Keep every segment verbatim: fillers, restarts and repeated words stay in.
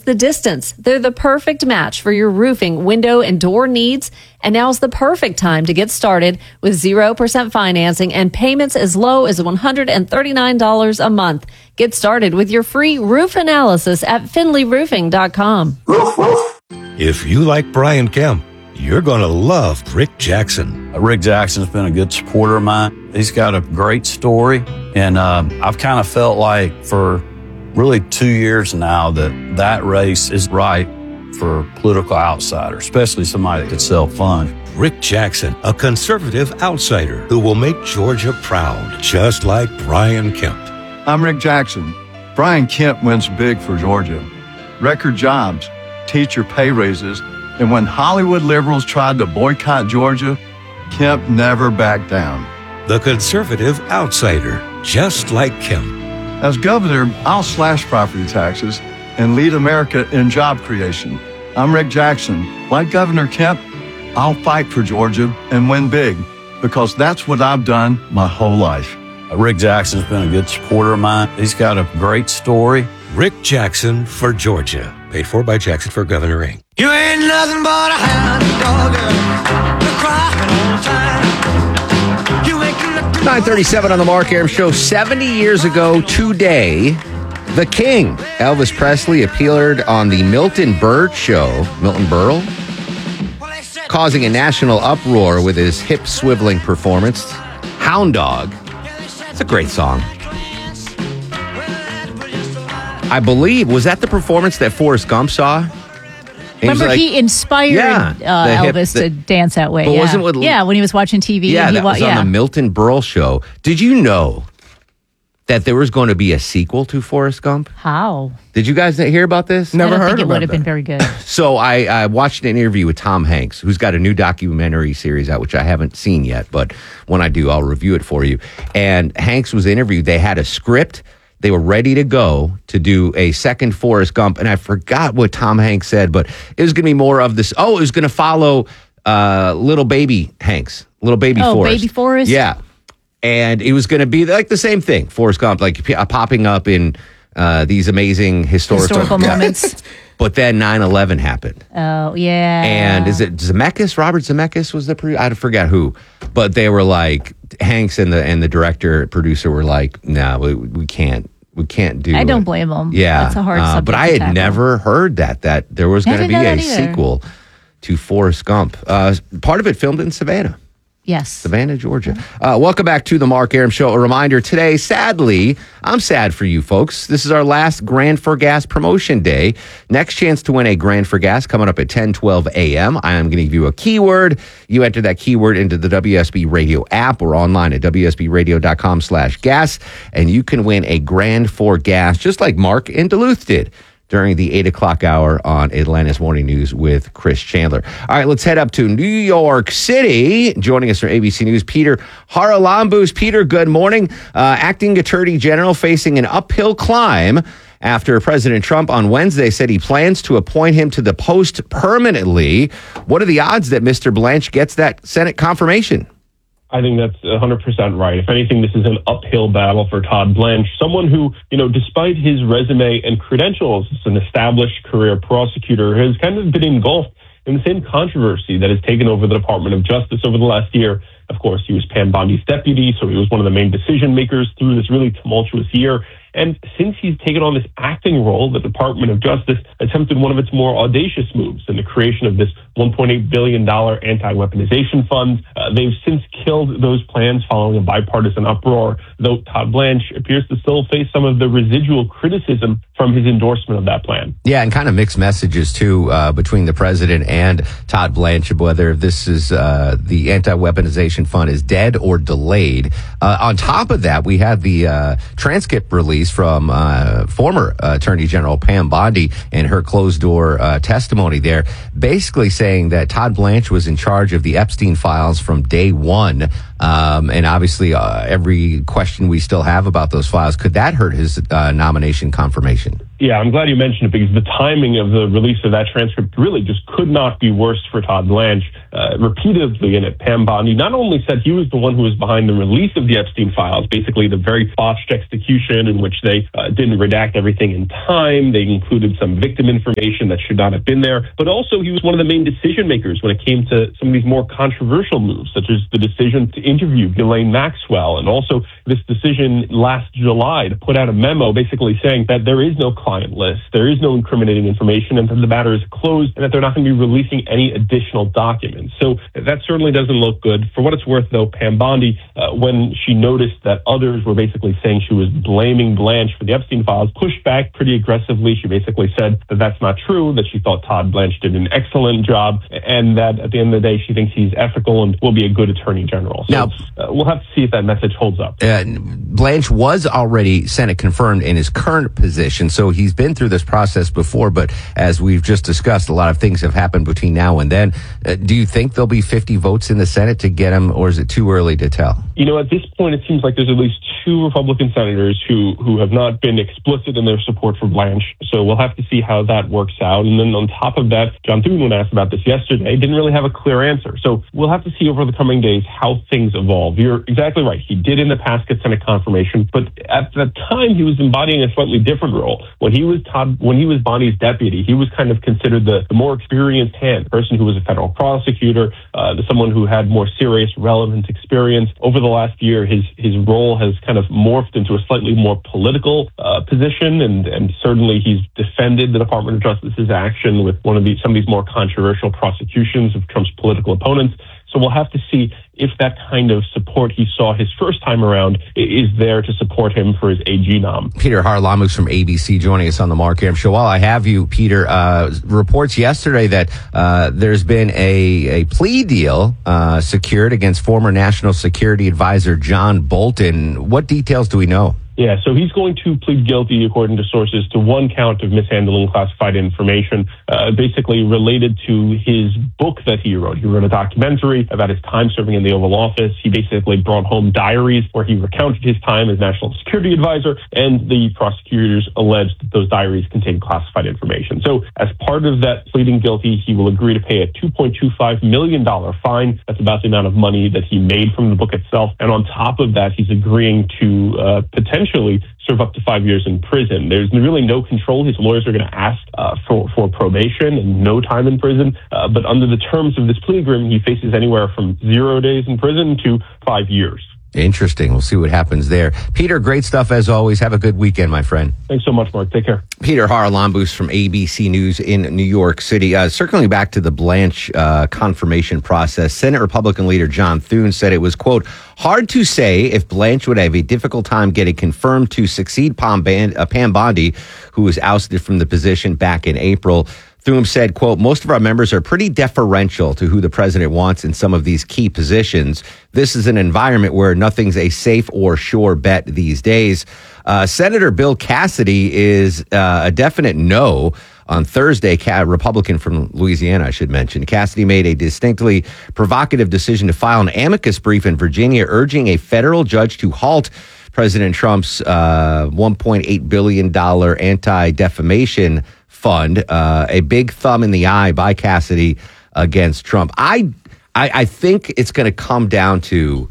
the distance. They're the perfect match for your roofing, window, and door needs. And now's the perfect time to get started with zero percent financing and payments as low as one hundred thirty-nine dollars a month. Get started with your free roof analysis at finley roofing dot com. If you like Brian Kemp, you're going to love Rick Jackson. Uh, Rick Jackson's been a good supporter of mine. He's got a great story, and uh, I've kind of felt like for really two years now that that race is right for a political outsider, especially somebody that could self-fund. Rick Jackson, a conservative outsider who will make Georgia proud, just like Brian Kemp. I'm Rick Jackson. Brian Kemp wins big for Georgia. Record jobs, teacher pay raises, and when Hollywood liberals tried to boycott Georgia, Kemp never backed down. The conservative outsider, just like Kemp. As governor, I'll slash property taxes and lead America in job creation. I'm Rick Jackson. Like Governor Kemp, I'll fight for Georgia and win big because that's what I've done my whole life. Uh, Rick Jackson's been a good supporter of mine. He's got a great story. Rick Jackson for Georgia. Paid for by Jackson for Governor Incorporated. You ain't nothing but a hound dog, you're crying all the time. You ain't nine thirty-seven on the Mark Arum Show. seventy years ago today, the King, Elvis Presley, appeared on the Milton Berle Show, Milton Berle, causing a national uproar with his hip-swiveling performance. Hound Dog. It's a great song. I believe, was that the performance that Forrest Gump saw? He Remember, like, he inspired yeah, uh, hip, Elvis the, to dance that way. But yeah. wasn't what, yeah, when he was watching T V. Yeah, he that wa- was yeah. on the Milton Berle Show. Did you know that there was going to be a sequel to Forrest Gump? How? Did you guys hear about this? I don't think it would have been very good. So I, I watched an interview with Tom Hanks, who's got a new documentary series out, which I haven't seen yet, but when I do, I'll review it for you. And Hanks was interviewed. They had a script. They were ready to go to do a second Forrest Gump, and I forgot what Tom Hanks said, but it was going to be more of this. Oh, it was going to follow uh, little baby Hanks, little baby oh, Forrest. baby Forrest? Yeah. And it was going to be like the same thing, Forrest Gump, like p- popping up in uh, these amazing historical, Historical moments. But then nine eleven happened. Oh, yeah. And is it Zemeckis? Robert Zemeckis was the producer? I forget who. But they were like, Hanks and the and the director, producer were like, no, nah, we, we can't. We can't do I don't it. blame them. Yeah. That's a hard uh, subject But I to had tackle. never heard that, that there was I going to didn't be know a that either. sequel to Forrest Gump. Uh, part of it filmed in Savannah. Yes. Savannah, Georgia. Uh, welcome back to the Mark Arum Show. A reminder today, sadly, I'm sad for you folks. This is our last Grand for Gas promotion day. Next chance to win a Grand for Gas coming up at ten twelve a.m. I am going to give you a keyword. You enter that keyword into the W S B Radio app or online at W S B radio dot com slash gas, and you can win a Grand for Gas, just like Mark in Duluth did during the eight o'clock hour on Atlanta's Morning News with Chris Chandler. All right, let's head up to New York City. Joining us from A B C News, Peter Haralambous. Peter, good morning. Uh, Acting Attorney General facing an uphill climb after President Trump on Wednesday said he plans to appoint him to the post permanently. What are the odds that Mister Blanche gets that Senate confirmation? I think that's one hundred percent right. If anything, this is an uphill battle for Todd Blanche, someone who, you know, despite his resume and credentials as an established career prosecutor, has kind of been engulfed in the same controversy that has taken over the Department of Justice over the last year. Of course, he was Pam Bondi's deputy, so he was one of the main decision makers through this really tumultuous year. And since he's taken on this acting role, the Department of Justice attempted one of its more audacious moves in the creation of this one point eight billion dollars anti-weaponization fund. Uh, they've since killed those plans following a bipartisan uproar, though Todd Blanche appears to still face some of the residual criticism from his endorsement of that plan. Yeah, and kind of mixed messages, too, uh, between the president and Todd Blanche, whether this is uh, the anti-weaponization fund is dead or delayed. Uh, on top of that, we had the uh, transcript release from uh, former uh, Attorney General Pam Bondi and her closed-door uh, testimony there, basically saying that Todd Blanche was in charge of the Epstein files from day one Um, and obviously, uh, every question we still have about those files, could that hurt his uh, nomination confirmation? Yeah, I'm glad you mentioned it because the timing of the release of that transcript really just could not be worse for Todd Blanche. Uh, repeatedly in it, Pam Bondi not only said he was the one who was behind the release of the Epstein files, basically the very botched execution in which they uh, didn't redact everything in time. They included some victim information that should not have been there. But also he was one of the main decision makers when it came to some of these more controversial moves, such as the decision to interview Ghislaine Maxwell, and also this decision last July to put out a memo basically saying that there is no client list, there is no incriminating information, and that the matter is closed, and that they're not going to be releasing any additional documents. So that certainly doesn't look good. For what it's worth, though, Pam Bondi, uh, when she noticed that others were basically saying she was blaming Blanche for the Epstein files, pushed back pretty aggressively. She basically said that that's not true, that she thought Todd Blanche did an excellent job, and that at the end of the day, she thinks he's ethical and will be a good attorney general. So now, uh, we'll have to see if that message holds up. Uh, Blanche was already Senate confirmed in his current position, so he's been through this process before, but as we've just discussed, a lot of things have happened between now and then. Uh, do you think there'll be fifty votes in the Senate to get him, or is it too early to tell? You know, at this point, it seems like there's at least two Republican senators who, who have not been explicit in their support for Blanche, so we'll have to see how that works out. And then on top of that, John Thune, when asked about this yesterday, didn't really have a clear answer. So we'll have to see over the coming days how things evolve. You're exactly right. He did in the past get Senate confirmation, but at the time he was embodying a slightly different role. When he was Todd, when he was Bonnie's deputy, he was kind of considered the, the more experienced hand, the person who was a federal prosecutor, uh, the someone who had more serious, relevant experience. Over the last year, his his role has kind of morphed into a slightly more political uh, position, and and certainly he's defended the Department of Justice's action with one of these some of these more controversial prosecutions of Trump's political opponents. So we'll have to see if that kind of support he saw his first time around is there to support him for his A G nom. Peter Haralamus from A B C joining us on the Mark Arum Show. While I have you, Peter, uh, reports yesterday that uh, there's been a, a plea deal uh, secured against former National Security Advisor John Bolton. What details do we know? Yeah, so he's going to plead guilty, according to sources, to one count of mishandling classified information, uh, basically related to his book that he wrote. He wrote a documentary about his time serving in the Oval Office. He basically brought home diaries where he recounted his time as National Security Advisor, and the prosecutors alleged that those diaries contained classified information. So as part of that pleading guilty, he will agree to pay a two point two five million dollars fine. That's about the amount of money that he made from the book itself. And on top of that, he's agreeing to uh, potentially serve up to five years in prison. There's really no control. His lawyers are going to ask uh, for, for probation and no time in prison. Uh, but under the terms of this plea agreement, he faces anywhere from zero days in prison to five years. Interesting. We'll see what happens there. Peter, great stuff as always. Have a good weekend, my friend. Thanks so much, Mark. Take care. Peter Haralambous from A B C News in New York City. Uh, circling back to the Blanche uh, confirmation process, Senate Republican leader John Thune said it was, quote, hard to say if Blanche would have a difficult time getting confirmed to succeed Pam, Band- uh, Pam Bondi, who was ousted from the position back in April. Thune said, quote, most of our members are pretty deferential to who the president wants in some of these key positions. This is an environment where nothing's a safe or sure bet these days. Uh, Senator Bill Cassidy is uh, a definite no. On Thursday, a Republican from Louisiana, I should mention, Cassidy made a distinctly provocative decision to file an amicus brief in Virginia urging a federal judge to halt President Trump's uh, one point eight billion dollars anti-defamation fund, uh, a big thumb in the eye by Cassidy against Trump. I, I, I think it's going to come down to,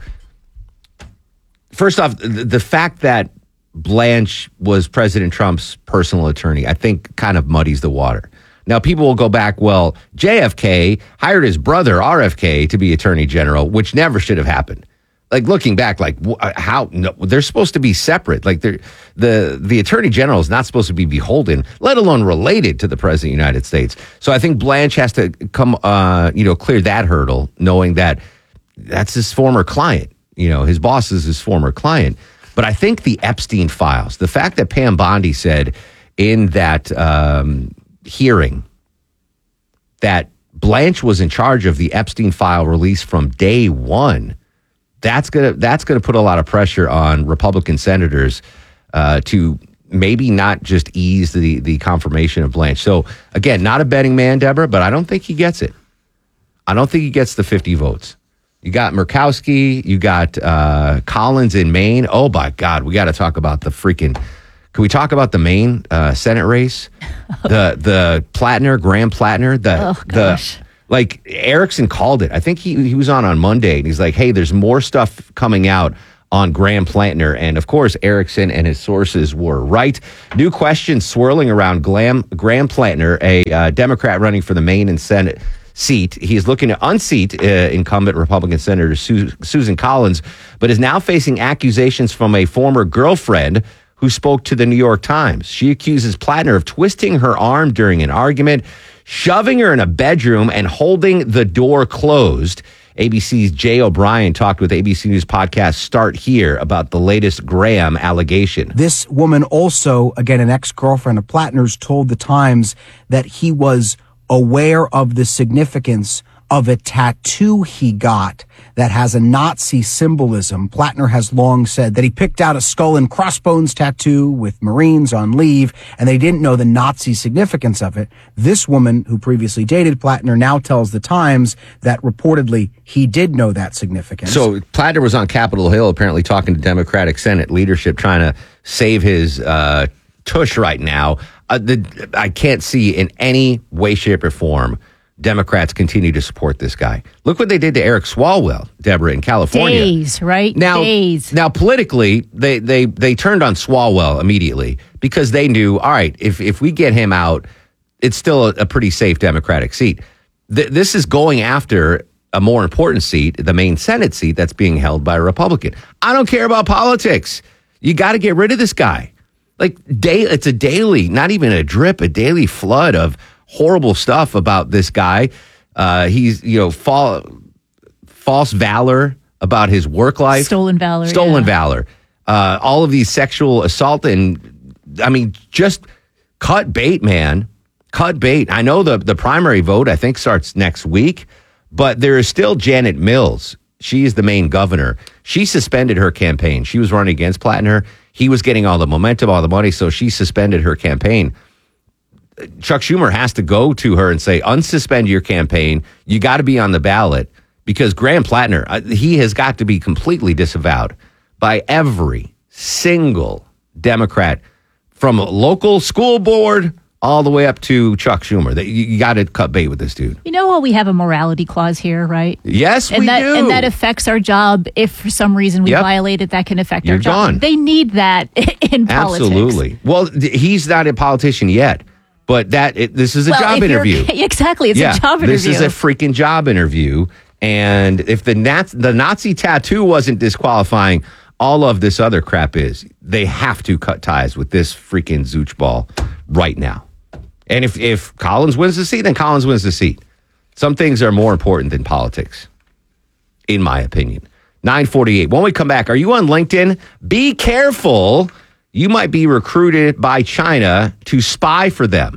first off, the, the fact that Blanche was President Trump's personal attorney, I think kind of muddies the water. Now, people will go back, well, J F K hired his brother, R F K, to be attorney general, which never should have happened. Like, looking back, like, how, no, they're supposed to be separate. Like, the the attorney general is not supposed to be beholden, let alone related to the president of the United States. So I think Blanche has to come, uh, you know, clear that hurdle, knowing that that's his former client. You know, his boss is his former client. But I think the Epstein files, the fact that Pam Bondi said in that um, hearing that Blanche was in charge of the Epstein file release from day one, that's gonna that's gonna put a lot of pressure on Republican senators uh, to maybe not just ease the the confirmation of Blanche. So again, not a betting man, Deborah, but I don't think he gets it. I don't think he gets the fifty votes. You got Murkowski. You got uh, Collins in Maine. Oh, my God. We got to talk about the freaking... Can we talk about the Maine uh, Senate race? the the Plattner, Graham Plattner. The, Oh, gosh. the Like, Erickson called it. I think he, he was on on Monday, and he's like, hey, there's more stuff coming out on Graham Plattner. And, of course, Erickson and his sources were right. New questions swirling around Graham, Graham Plattner, a uh, Democrat running for the Maine and Senate seat. He is looking to unseat uh, incumbent Republican Senator Su- Susan Collins, but is now facing accusations from a former girlfriend who spoke to the New York Times. She accuses Plattner of twisting her arm during an argument, shoving her in a bedroom, and holding the door closed. A B C's Jay O'Brien talked with A B C News podcast Start Here about the latest Graham allegation. This woman also, again, an ex-girlfriend of Plattner's, told the Times that he was aware of the significance of a tattoo he got that has a Nazi symbolism. Plattner has long said that he picked out a skull and crossbones tattoo with Marines on leave, and they didn't know the Nazi significance of it. This woman, who previously dated Plattner, now tells the Times that reportedly he did know that significance. So Plattner was on Capitol Hill apparently talking to Democratic Senate leadership, trying to save his uh, tush right now. Uh, the, I can't see in any way, shape, or form Democrats continue to support this guy. Look what they did to Eric Swalwell, Deborah, in California. Days, right? Now, Days. now politically, they, they, they turned on Swalwell immediately because they knew, all right, if, if we get him out, it's still a, a pretty safe Democratic seat. Th- this is going after a more important seat, the main Senate seat that's being held by a Republican. I don't care about politics. You got to get rid of this guy. Like, day, it's a daily, not even a drip, a daily flood of horrible stuff about this guy. Uh, he's, you know, fall, false valor about his work life. Stolen valor. Stolen yeah. valor. Uh, all of these sexual assault and, I mean, just cut bait, man. Cut bait. I know the, the primary vote, I think, starts next week, but there is still Janet Mills. She is the Maine governor. She suspended her campaign. She was running against Plattner. He was getting all the momentum, all the money, so she suspended her campaign. Chuck Schumer has to go to her and say, unsuspend your campaign. You got to be on the ballot, because Graham Plattner, uh, he has got to be completely disavowed by every single Democrat, from a local school board all the way up to Chuck Schumer. That you, you got to cut bait with this dude. You know what? We have a morality clause here, right? Yes, and we that, do. And that affects our job. If for some reason we Yep. violate it, that can affect You're our job. gone. They need that in politics. Absolutely. Well, th- he's not a politician yet, but that it, this is a Well, job if you're- interview. Exactly. It's yeah, a job interview. This is a freaking job interview. And if the Naz- the Nazi tattoo wasn't disqualifying, all of this other crap is. They have to cut ties with this freaking zooch ball right now. And if, if Collins wins the seat, then Collins wins the seat. Some things are more important than politics, in my opinion. nine forty-eight. When we come back, are you on LinkedIn? Be careful. You might be recruited by China to spy for them.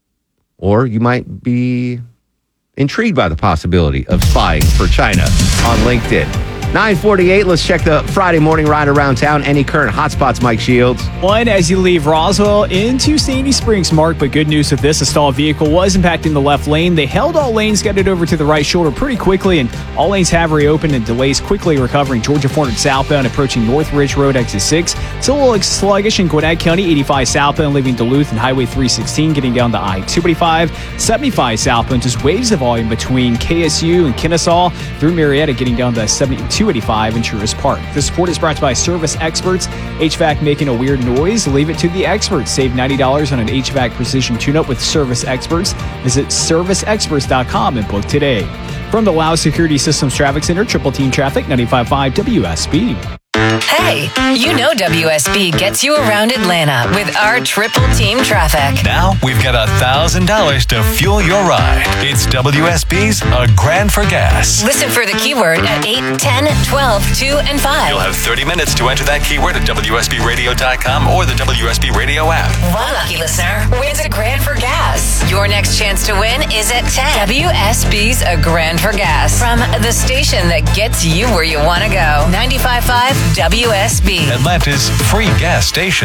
Or you might be intrigued by the possibility of spying for China on LinkedIn. nine forty-eight, let's check the Friday morning ride around town. Any current hotspots, Mike Shields? One, as you leave Roswell into Sandy Springs, Mark, but good news with this, a stalled vehicle was impacting the left lane. They held all lanes, got it over to the right shoulder pretty quickly, and all lanes have reopened, and delays quickly recovering. Georgia four hundred southbound approaching North Ridge Road, exit six. Still a little sluggish in Gwinnett County, eighty-five southbound leaving Duluth, and Highway three sixteen getting down to I two eighty-five. seventy-five southbound, just waves of volume between K S U and Kennesaw through Marietta, getting down to seventy-two eighty-five in Truist Park. This report is brought to you by Service Experts. H V A C making a weird noise? Leave it to the experts. Save ninety dollars on an H V A C precision tune-up with Service Experts. Visit service experts dot com and book today. From the Lao Security Systems Traffic Center, Triple Team Traffic, ninety-five point five W S B. Hey, you know W S B gets you around Atlanta with our Triple Team Traffic. Now we've got one thousand dollars to fuel your ride. It's W S B's A Grand for Gas. Listen for the keyword at eight, ten, twelve, two, and five. You'll have thirty minutes to enter that keyword at W S B radio dot com or the W S B Radio app. One lucky listener wins a grand for gas. Your next chance to win is at ten. W S B's A Grand for Gas. From the station that gets you where you want to go. ninety-five point five W S B. Atlanta's free gas station.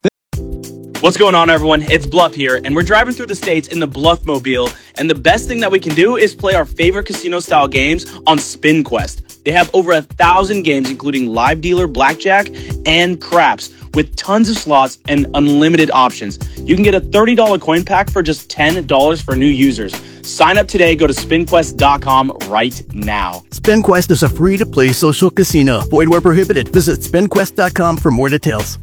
What's going on, everyone? It's Bluff here, and we're driving through the states in the Bluff-mobile, and the best thing that we can do is play our favorite casino-style games on Spin Quest. They have over a thousand games, including live dealer, blackjack, and craps, with tons of slots and unlimited options. You can get a thirty dollars coin pack for just ten dollars for new users. Sign up today. Go to spin quest dot com right now. SpinQuest is a free-to-play social casino. Void where prohibited. Visit spin quest dot com for more details.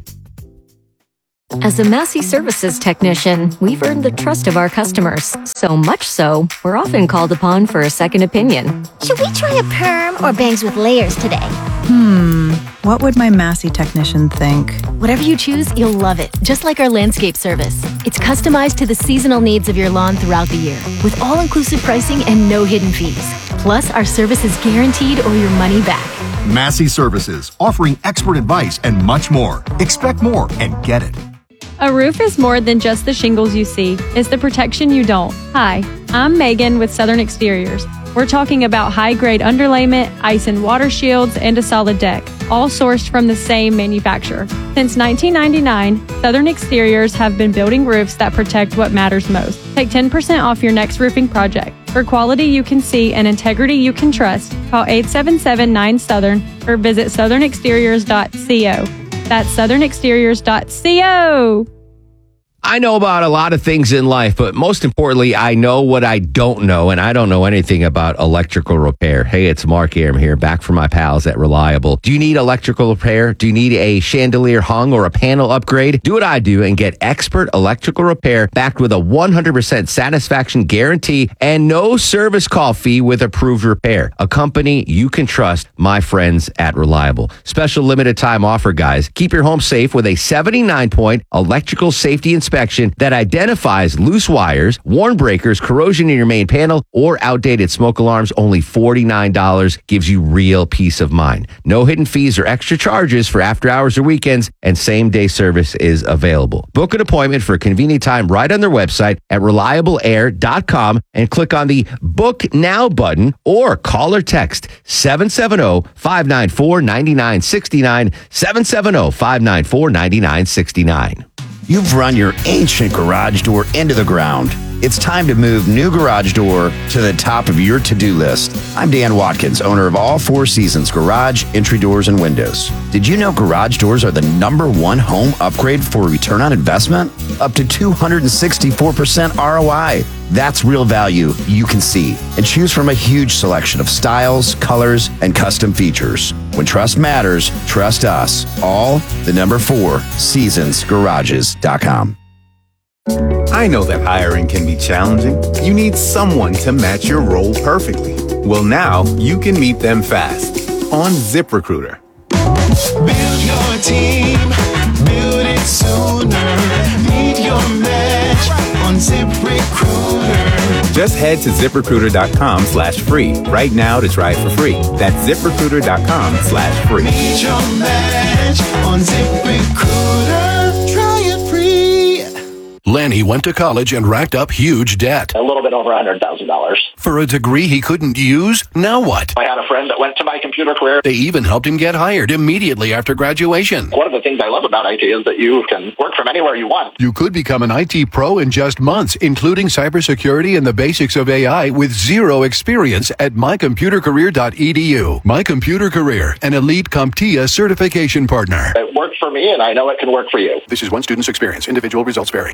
As a Massey Services technician, we've earned the trust of our customers. So much so, we're often called upon for a second opinion. Should we try a perm or bangs with layers today? Hmm, what would my Massey technician think? Whatever you choose, you'll love it. Just like our landscape service. It's customized to the seasonal needs of your lawn throughout the year, with all-inclusive pricing and no hidden fees. Plus, our service is guaranteed or your money back. Massey Services, offering expert advice and much more. Expect more and get it. A roof is more than just the shingles you see. It's the protection you don't. Hi, I'm Megan with Southern Exteriors. We're talking about high-grade underlayment, ice and water shields, and a solid deck, all sourced from the same manufacturer. Since nineteen ninety-nine, Southern Exteriors have been building roofs that protect what matters most. Take ten percent off your next roofing project. For quality you can see and integrity you can trust, call eight seven seven nine Southern or visit southern exteriors dot co. That's southern exteriors dot co. I know about a lot of things in life, but most importantly, I know what I don't know, and I don't know anything about electrical repair. Hey, it's Mark Aram here, back from my pals at Reliable. Do you need electrical repair? Do you need a chandelier hung or a panel upgrade? Do what I do and get expert electrical repair backed with a one hundred percent satisfaction guarantee and no service call fee with approved repair. A company you can trust, my friends at Reliable. Special limited time offer, guys. Keep your home safe with a seventy-nine point electrical safety inspection that identifies loose wires, worn breakers, corrosion in your main panel, or outdated smoke alarms. Only forty-nine dollars gives you real peace of mind. No hidden fees or extra charges for after hours or weekends, and same day service is available. Book an appointment for a convenient time right on their website at reliable air dot com and click on the Book Now button or call or text seven seven zero, five nine four, nine nine six nine, seven seven zero, five nine four, nine nine six nine. You've run your ancient garage door into the ground. It's time to move new garage door to the top of your to-do list. I'm Dan Watkins, owner of All Four Seasons Garage, Entry Doors, and Windows. Did you know garage doors are the number one home upgrade for return on investment? Up to two hundred sixty-four percent R O I. That's real value you can see. And choose from a huge selection of styles, colors, and custom features. When trust matters, trust us. All the number four, seasons garages dot com. I know that hiring can be challenging. You need someone to match your role perfectly. Well, now you can meet them fast on ZipRecruiter. Build your team, build it sooner. Meet your match on ZipRecruiter. Just head to ZipRecruiter.com slash free right now to try it for free. That's ZipRecruiter.com slash free. Meet your match on ZipRecruiter. Try it free. Lanny went to college and racked up huge debt. A little bit over one hundred thousand dollars. For a degree he couldn't use? Now what? I had a friend that went to My Computer Career. They even helped him get hired immediately after graduation. One of the things I love about I T is that you can work from anywhere you want. You could become an I T pro in just months, including cybersecurity and the basics of A I with zero experience at my computer career dot e d u. My Computer Career, an elite CompTIA certification partner. It worked for me, and I know it can work for you. This is one student's experience. Individual results vary.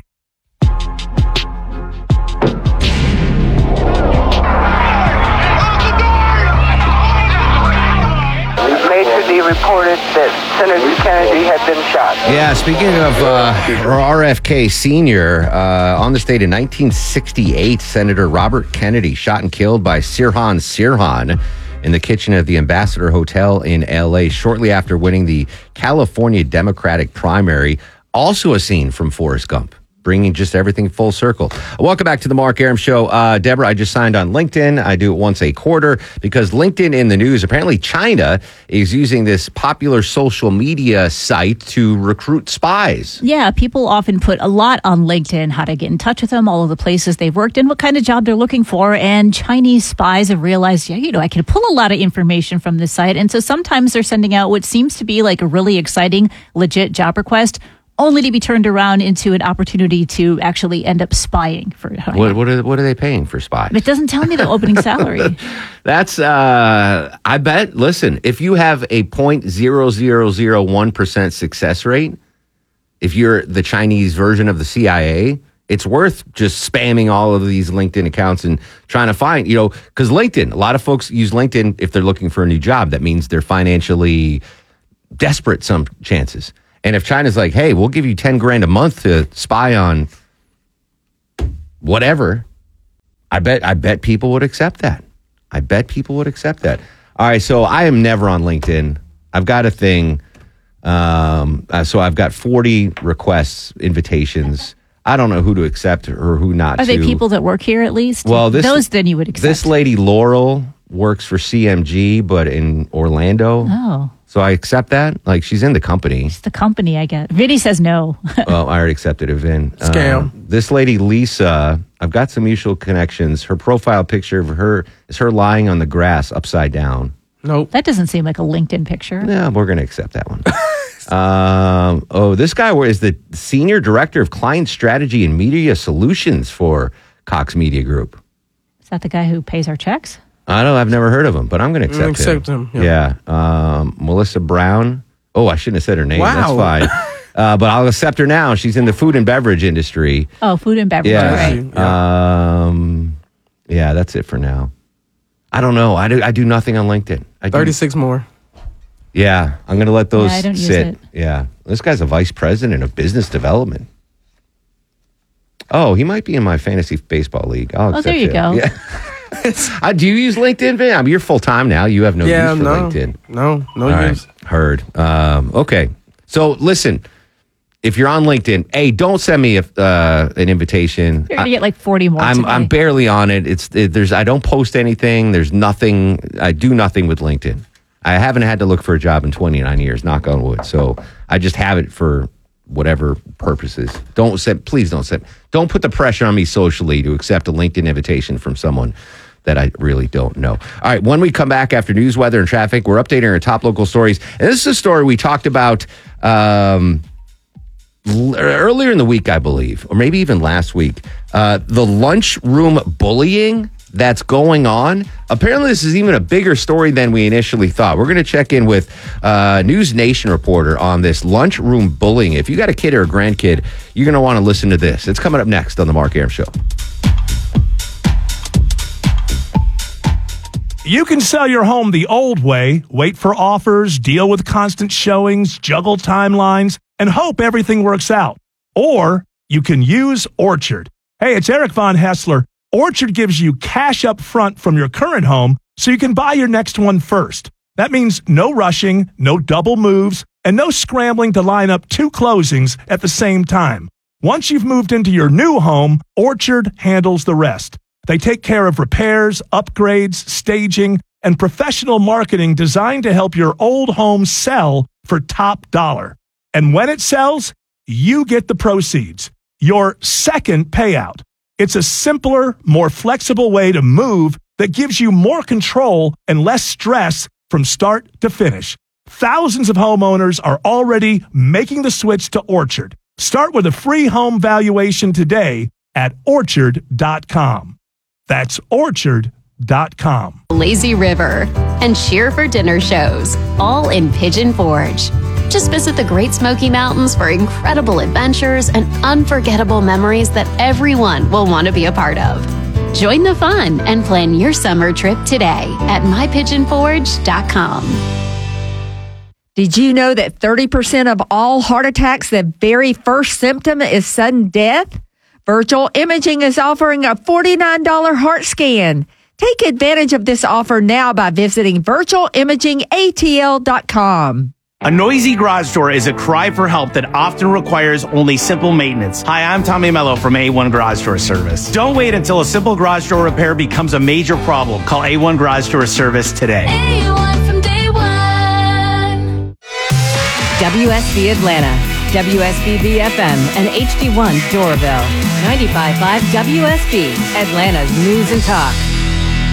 Major D reported that Senator Kennedy had been shot. Yeah, speaking of uh, R F K Senior, uh, on this date in nineteen sixty-eight, Senator Robert Kennedy shot and killed by Sirhan Sirhan in the kitchen of the Ambassador Hotel in L A shortly after winning the California Democratic primary. Also a scene from Forrest Gump, bringing just everything full circle. Welcome back to the Mark Aram Show. Uh, Deborah, I just signed on LinkedIn. I do it once a quarter because LinkedIn in the news. Apparently China is using this popular social media site to recruit spies. Yeah, people often put a lot on LinkedIn, how to get in touch with them, all of the places they've worked in, what kind of job they're looking for. And Chinese spies have realized, yeah, you know, I can pull a lot of information from this site. And so sometimes they're sending out what seems to be like a really exciting, legit job request, only to be turned around into an opportunity to actually end up spying for China. What what are, what are they paying for spies? It doesn't tell me the opening salary. That's, uh, I bet, listen, if you have a zero point zero zero zero one percent success rate, if you're the Chinese version of the C I A, it's worth just spamming all of these LinkedIn accounts and trying to find, you know, because LinkedIn, a lot of folks use LinkedIn if they're looking for a new job. That means they're financially desperate some chances. And if China's like, hey, we'll give you ten grand a month to spy on whatever, I bet I bet people would accept that. I bet people would accept that. All right, so I am never on LinkedIn. I've got a thing. Um, uh, so I've got forty requests, invitations. I don't know who to accept or who not Are to. they people that work here at least? Well, this, Those then you would accept. This lady, Laurel, works for C M G, but in Orlando. Oh. So I accept that. Like, she's in the company. It's the company, I get. Vinny says no. Well, I already accepted it, Vin. Scam. Um, this lady, Lisa, I've got some mutual connections. Her profile picture of her is her lying on the grass upside down. Nope. That doesn't seem like a LinkedIn picture. Yeah, we're going to accept that one. um, oh, this guy is the Senior Director of Client Strategy and Media Solutions for Cox Media Group. Is that the guy who pays our checks? I don't. I've never heard of him, but I'm going to accept, Mm, accept him. him, Yeah. Um, Melissa Brown. Oh, I shouldn't have said her name. Wow. That's fine. uh, but I'll accept her now. She's in the food and beverage industry. Oh, food and beverage. Yeah. Right. Um, yeah, that's it for now. I don't know. I do. I do nothing on LinkedIn. I do, thirty-six more. Yeah, I'm going to let those Yeah, I don't use sit. it. Yeah, this guy's a vice president of business development. Oh, he might be in my fantasy baseball league. I'll Oh, accept there you him. go. Yeah. uh, do you use LinkedIn, Vin? I mean, you're full time now. You have no yeah, use for no, LinkedIn. no, no All use. right, heard. Um, okay, so listen, if you're on LinkedIn, hey, don't send me a, uh, an invitation. You're gonna get like forty more. I'm today. I'm barely on it. It's it, there's I don't post anything. There's nothing. I do nothing with LinkedIn. I haven't had to look for a job in twenty-nine years. Knock on wood. So I just have it for whatever purposes. Don't send. Please don't send. Don't put the pressure on me socially to accept a LinkedIn invitation from someone that I really don't know. All right. When we come back after news, weather, and traffic, we're updating our top local stories. And this is a story we talked about. Um, Earlier in the week, I believe, or maybe even last week, uh, the lunchroom bullying that's going on. Apparently, this is even a bigger story than we initially thought. We're going to check in with uh, News Nation reporter on this lunchroom bullying. If you got a kid or a grandkid, you're going to want to listen to this. It's coming up next on The Mark Arum Show. You can sell your home the old way, wait for offers, deal with constant showings, juggle timelines, and hope everything works out. Or you can use Orchard. Hey, it's Eric Von Hessler. Orchard gives you cash up front from your current home so you can buy your next one first. That means no rushing, no double moves, and no scrambling to line up two closings at the same time. Once you've moved into your new home, Orchard handles the rest. They take care of repairs, upgrades, staging, and professional marketing designed to help your old home sell for top dollar. And when it sells, you get the proceeds, your second payout. It's a simpler, more flexible way to move that gives you more control and less stress from start to finish. Thousands of homeowners are already making the switch to Orchard. Start with a free home valuation today at orchard dot com. That's orchard dot com. Lazy River and Cheer for Dinner shows, all in Pigeon Forge. Just visit the Great Smoky Mountains for incredible adventures and unforgettable memories that everyone will want to be a part of. Join the fun and plan your summer trip today at my pigeon forge dot com. Did you know that thirty percent of all heart attacks, the very first symptom is sudden death? Virtual Imaging is offering a forty-nine dollars heart scan. Take advantage of this offer now by visiting virtual imaging a t l dot com. A noisy garage door is a cry for help that often requires only simple maintenance. Hi, I'm Tommy Mello from A one Garage Door Service. Don't wait until a simple garage door repair becomes a major problem. Call A one Garage Door Service today. A one from day one. W S B Atlanta, W S B B F M, and H D one Doraville. ninety-five point five W S B, Atlanta's News and Talk.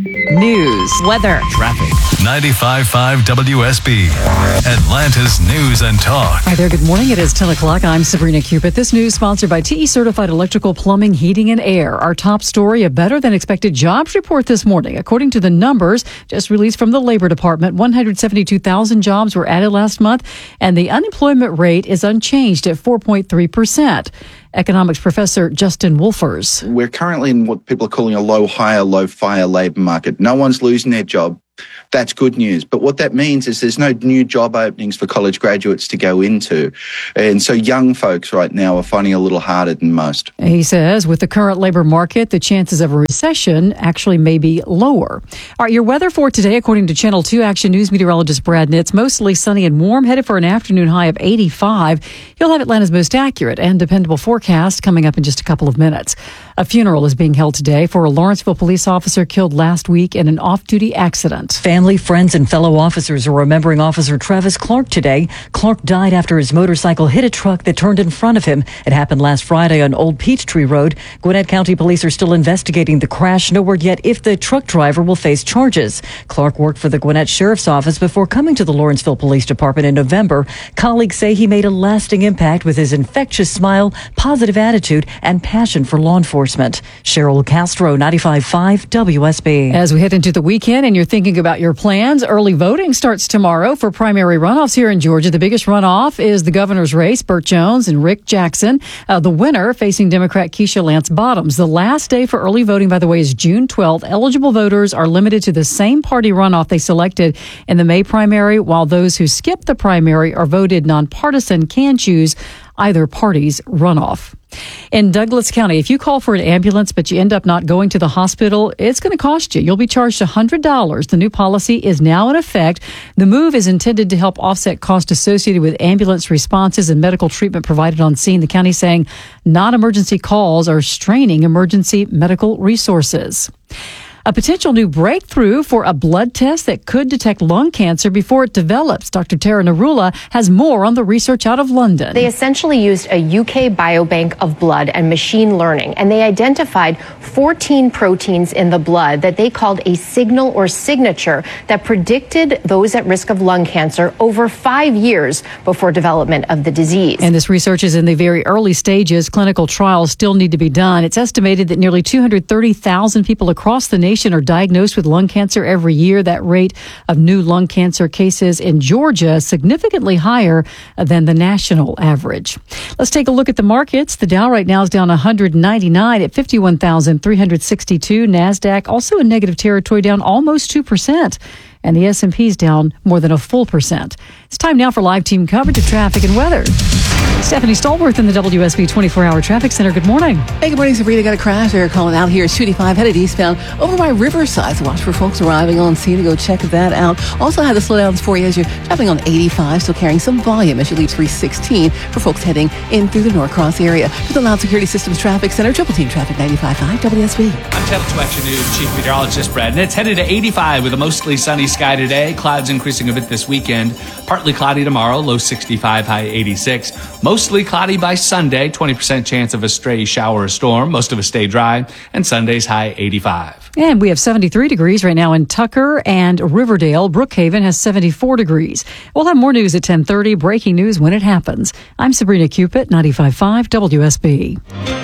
news, weather, traffic. ninety-five point five W S B, Atlanta's News and Talk. Hi there, good morning. It is ten o'clock. I'm Sabrina Cupid. This news sponsored by T E Certified Electrical Plumbing, Heating, and Air. Our top story, a better than expected jobs report this morning. According to the numbers just released from the Labor Department, one hundred seventy-two thousand jobs were added last month, and the unemployment rate is unchanged at four point three percent. Economics professor Justin Wolfers. We're currently in what people are calling a low hire, low fire labour market. No one's losing their job. That's good news. But what that means is there's no new job openings for college graduates to go into. And so young folks right now are finding it a little harder than most. He says with the current labor market, the chances of a recession actually may be lower. All right, your weather for today, according to Channel two Action News meteorologist Brad Nitz, mostly sunny and warm, headed for an afternoon high of eighty-five. He'll have Atlanta's most accurate and dependable forecast coming up in just a couple of minutes. A funeral is being held today for a Lawrenceville police officer killed last week in an off-duty accident. Family, friends, and fellow officers are remembering Officer Travis Clark today. Clark died after his motorcycle hit a truck that turned in front of him. It happened last Friday on Old Peachtree Road. Gwinnett County Police are still investigating the crash. No word yet if the truck driver will face charges. Clark worked for the Gwinnett Sheriff's Office before coming to the Lawrenceville Police Department in November. Colleagues say he made a lasting impact with his infectious smile, positive attitude, and passion for law enforcement. Cheryl Castro, ninety-five point five W S B. As we head into the weekend and you're thinking about your plans, early voting starts tomorrow for primary runoffs here in Georgia. The biggest runoff is the governor's race, Burt Jones and Rick Jackson. Uh, the winner facing Democrat Keisha Lance Bottoms. The last day for early voting, by the way, is June twelfth. Eligible voters are limited to the same party runoff they selected in the May primary, while those who skip the primary or voted nonpartisan can choose either party's runoff. In Douglas County, if you call for an ambulance but you end up not going to the hospital, it's going to cost you. You'll be charged one hundred dollars. The new policy is now in effect. The move is intended to help offset costs associated with ambulance responses and medical treatment provided on scene. The county saying non-emergency calls are straining emergency medical resources. A potential new breakthrough for a blood test that could detect lung cancer before it develops. Doctor Tara Narula has more on the research out of London. They essentially used a U K biobank of blood and machine learning, and they identified fourteen proteins in the blood that they called a signal or signature that predicted those at risk of lung cancer over five years before development of the disease. And this research is in the very early stages. Clinical trials still need to be done. It's estimated that nearly two hundred thirty thousand people across the nation are diagnosed with lung cancer every year. That rate of new lung cancer cases in Georgia is significantly higher than the national average. Let's take a look at the markets. The Dow right now is down one hundred ninety-nine at fifty-one thousand three hundred sixty-two. NASDAQ also in negative territory, down almost two percent. And the S and P is down more than a full percent. It's time now for live team coverage of traffic and weather. Stephanie Stallworth in the W S B twenty-four hour Traffic Center. Good morning. Hey, good morning, Sabrina. Got a crash there calling out here. two eighty-five headed eastbound over by Riverside. So watch for folks arriving on scene to go check that out. Also had the slowdowns for you as you're traveling on eighty-five, still carrying some volume as you leave three sixteen for folks heading in through the Norcross area. For the Loud Security Systems Traffic Center, Triple Team Traffic ninety-five point five W S B. I'm Channel two Action News Chief Meteorologist Brad Nitz. Headed to eighty-five with a mostly sunny sky today. Clouds increasing a bit this weekend. Partly cloudy tomorrow, low sixty-five, high eighty-six. Mostly cloudy by Sunday, twenty percent chance of a stray shower or storm. Most of us stay dry. And Sunday's high eighty-five. And we have seventy-three degrees right now in Tucker and Riverdale. Brookhaven has seventy-four degrees. We'll have more news at ten thirty. Breaking news when it happens. I'm Sabrina Cupid, ninety-five point five W S B.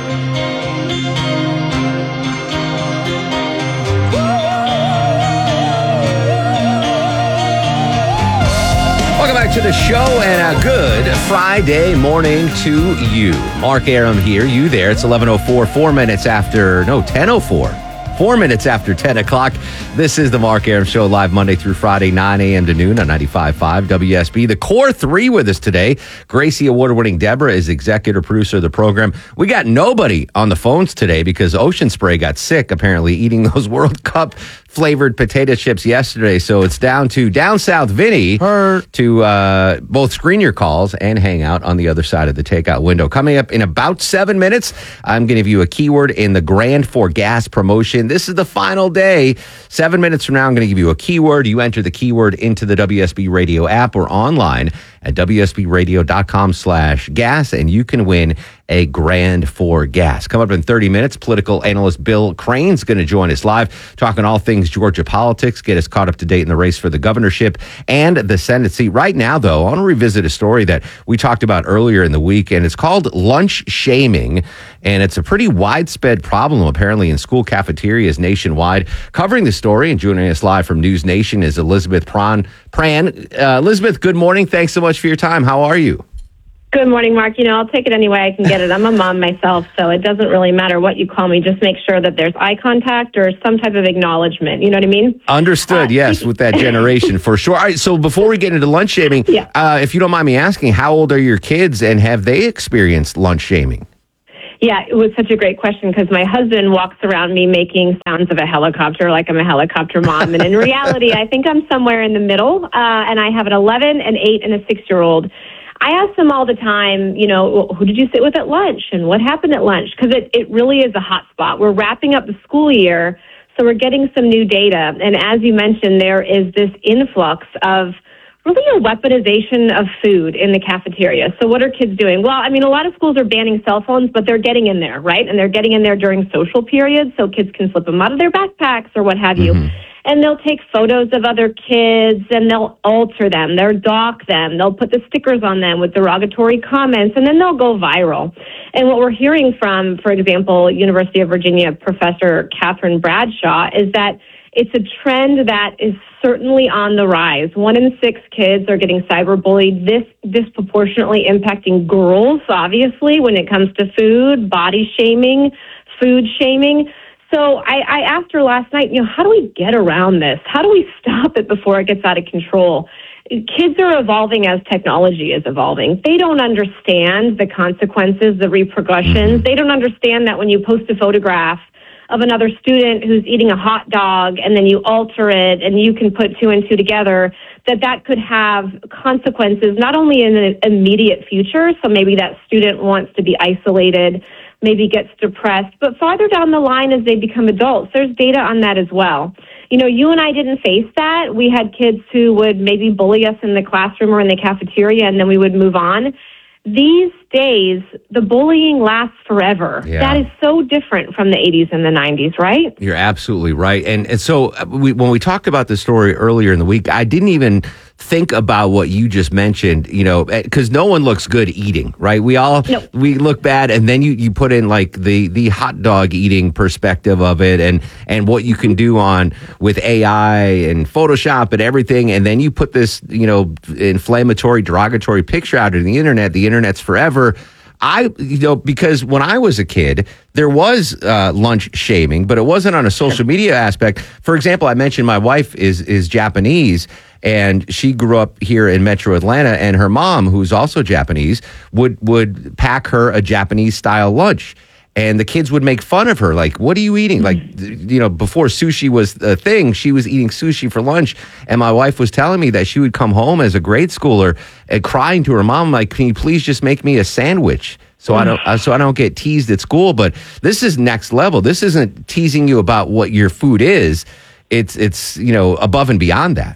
Welcome back to the show and a good Friday morning to you. Mark Aram here, you there. It's eleven oh four, four minutes after, no, ten oh four. Four minutes after ten o'clock. This is the Mark Aram Show, live Monday through Friday, nine a.m. to noon on ninety-five point five W S B. The Core Three with us today. Gracie Award-winning Deborah is executive producer of the program. We got nobody on the phones today because Ocean Spray got sick, apparently, eating those World Cup flavored potato chips yesterday. So it's down to Down South Vinny to uh, both screen your calls and hang out on the other side of the takeout window. Coming up in about seven minutes, I'm going to give you a keyword in the Grand for Gas promotion. This is the final day. Seven minutes from now, I'm going to give you a keyword. You enter the keyword into the W S B radio app or online, at W S B radio dot com slash gas, and you can win a grand for gas. Come up in thirty minutes, political analyst Bill Crane's going to join us live, talking all things Georgia politics, get us caught up to date in the race for the governorship and the Senate seat. Right now, though, I want to revisit a story that we talked about earlier in the week, and it's called lunch shaming, and it's a pretty widespread problem, apparently, in school cafeterias nationwide. Covering the story and joining us live from News Nation is Elizabeth Pran. Pran. Uh, Elizabeth, good morning. Thanks so much for your time. How are you? Good morning, Mark. You know, I'll take it any way I can get it. I'm a mom myself, so it doesn't really matter what you call me. Just make sure that there's eye contact or some type of acknowledgement. You know what I mean? Understood, uh, yes, with that generation, for sure. All right, so before we get into lunch shaming, yeah. uh, if you don't mind me asking, how old are your kids, and have they experienced lunch shaming? Yeah, it was such a great question because my husband walks around me making sounds of a helicopter like I'm a helicopter mom. And in reality, I think I'm somewhere in the middle, uh, and I have an eleven, an eight, and a six-year-old. I ask them all the time, you know, who did you sit with at lunch and what happened at lunch? Because it, it really is a hot spot. We're wrapping up the school year, so we're getting some new data. And as you mentioned, there is this influx of really a weaponization of food in the cafeteria. So what are kids doing? Well, I mean, a lot of schools are banning cell phones, but they're getting in there, right? And they're getting in there during social periods, so kids can slip them out of their backpacks or what have you. Mm-hmm. And they'll take photos of other kids and they'll alter them. They'll dock them. They'll put the stickers on them with derogatory comments, and then they'll go viral. And what we're hearing from, for example, University of Virginia Professor Catherine Bradshaw is that it's a trend that is certainly on the rise. One in six kids are getting cyberbullied. This disproportionately impacting girls, obviously, when it comes to food, body shaming, food shaming. So I, I asked her last night, you know, how do we get around this? How do we stop it before it gets out of control? Kids are evolving as technology is evolving. They don't understand the consequences, the repercussions. They don't understand that when you post a photograph of another student who's eating a hot dog and then you alter it and you can put two and two together, that that could have consequences not only in the immediate future, so maybe that student wants to be isolated, maybe gets depressed, but farther down the line as they become adults, there's data on that as well. You know, you and I didn't face that. We had kids who would maybe bully us in the classroom or in the cafeteria, and then we would move on. These days, the bullying lasts forever. Yeah. That is so different from the eighties and the nineties, right? You're absolutely right. And and so we, when we talked about this story earlier in the week, I didn't even think about what you just mentioned, you know, because no one looks good eating, right? We all, no. we look bad, and then you, you put in like the, the hot dog eating perspective of it and, and what you can do on with A I and Photoshop and everything. And then you put this, you know, inflammatory, derogatory picture out on the internet. The internet's forever. I, you know, because when I was a kid, there was uh, lunch shaming, but it wasn't on a social media aspect. For example, I mentioned my wife is is Japanese, and she grew up here in Metro Atlanta, and her mom, who's also Japanese, would would pack her a Japanese style lunch. And the kids would make fun of her, like, what are you eating? Like, you know, before sushi was a thing, she was eating sushi for lunch. And my wife was telling me that she would come home as a grade schooler and crying to her mom, like, can you please just make me a sandwich so I don't uh, so I don't get teased at school? But this is next level. This isn't teasing you about what your food is. It's, it's you know, above and beyond that.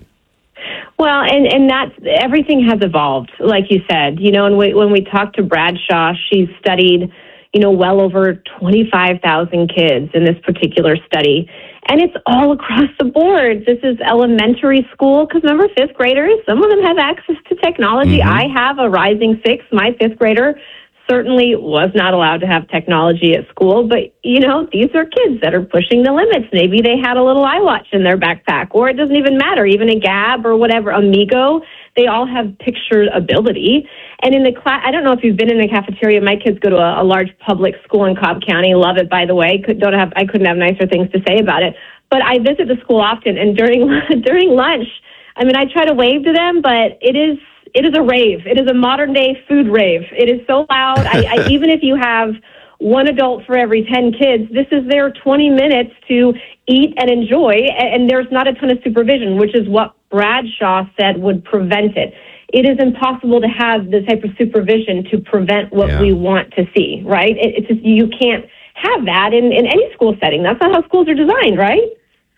Well, and, and that's, everything has evolved, like you said. You know, and we, when we talked to Bradshaw, she's studied, you know, well over twenty-five thousand kids in this particular study. And it's all across the board. This is elementary school, because remember, fifth graders, some of them have access to technology. Mm-hmm. I have a rising six. My fifth grader certainly was not allowed to have technology at school. But, you know, these are kids that are pushing the limits. Maybe they had a little iWatch in their backpack, or it doesn't even matter, even a Gab or whatever, Amigo. They all have picture ability. And in the class, I don't know if you've been in the cafeteria. My kids go to a, a large public school in Cobb County. Love it, by the way. Could, don't have, I couldn't have nicer things to say about it. But I visit the school often, and during during lunch, I mean, I try to wave to them, but it is it is a rave. It is a modern day food rave. It is so loud. I, I, even if you have one adult for every ten kids, this is their twenty minutes to eat and enjoy, and, and there's not a ton of supervision, which is what Bradshaw said would prevent it. It is impossible to have the type of supervision to prevent what yeah. we want to see, right? It, it's just, you can't have that in, in any school setting. That's not how schools are designed, right?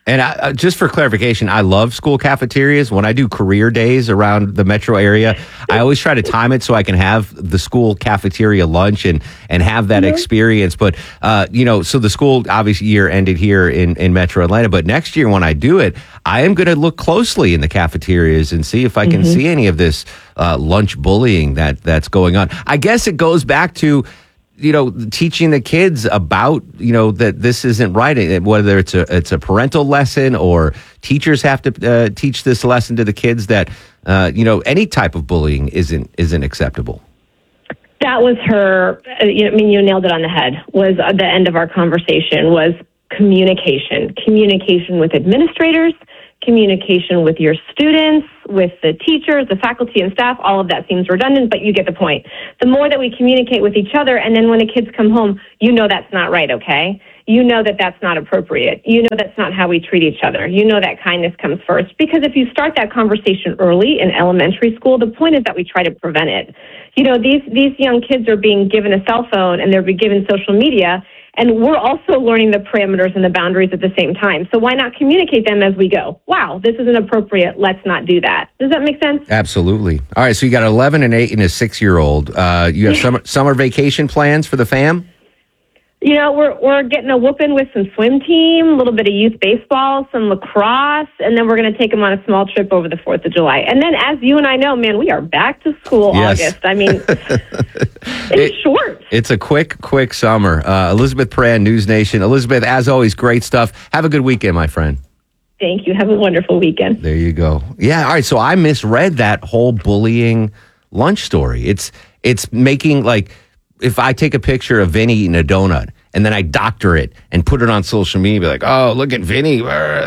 And I, uh, just for clarification, I love school cafeterias. When I do career days around the metro area, I always try to time it so I can have the school cafeteria lunch and, and have that mm-hmm. experience. But, uh, you know, so the school obviously year ended here in, in metro Atlanta. But next year when I do it, I am going to look closely in the cafeterias and see if I can mm-hmm. see any of this uh, lunch bullying that that's going on. I guess it goes back to, you know, teaching the kids about, you know, that this isn't right, whether it's a it's a parental lesson or teachers have to uh, teach this lesson to the kids that, uh, you know, any type of bullying isn't isn't acceptable. That was her, uh, you know, I mean, you nailed it on the head, was the end of our conversation, was communication. Communication with administrators, communication with your students, with the teachers, the faculty and staff. All of that seems redundant, but you get the point. The more that we communicate with each other, and then when the kids come home, you know that's not right, okay? You know that that's not appropriate. You know that's not how we treat each other. You know that kindness comes first. Because if you start that conversation early in elementary school, the point is that we try to prevent it. You know, these, these young kids are being given a cell phone and they're being given social media, and we're also learning the parameters and the boundaries at the same time. So why not communicate them as we go? Wow, this isn't appropriate. Let's not do that. Does that make sense? Absolutely. All right, so you got an eleven, an eight, and a six-year-old. Uh, you have summer, summer vacation plans for the fam? You know, we're we're getting a whooping with some swim team, a little bit of youth baseball, some lacrosse, and then we're going to take them on a small trip over the fourth of July. And then, as you and I know, man, we are back to school Yes. August. I mean, it's It- short. It's a quick, quick summer. Uh, Elizabeth Pran, News Nation. Elizabeth, as always, great stuff. Have a good weekend, my friend. Thank you. Have a wonderful weekend. There you go. Yeah, all right, so I misread that whole bullying lunch story. It's it's making, like, if I take a picture of Vinny eating a donut and then I doctor it and put it on social media, be like, oh, look at Vinny.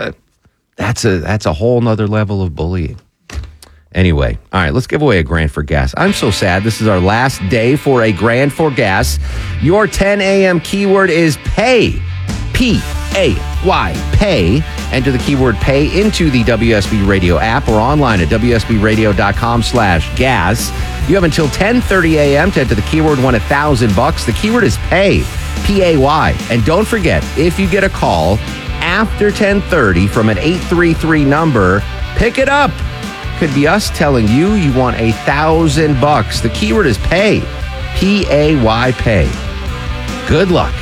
That's a that's a whole nother level of bullying. Anyway, all right, let's give away a grand for gas. I'm so sad. This is our last day for a grand for gas. Your ten a.m. keyword is pay. P A Y, pay. Enter the keyword pay into the W S B Radio app or online at W S B radio dot com slash gas. You have until ten thirty a.m. to enter the keyword, win a thousand bucks. The keyword is pay, P A Y. And don't forget, if you get a call after ten thirty from an eight three three number, pick it up. Could be us telling you you want a thousand bucks. The keyword is pay, P A Y, pay. Good luck.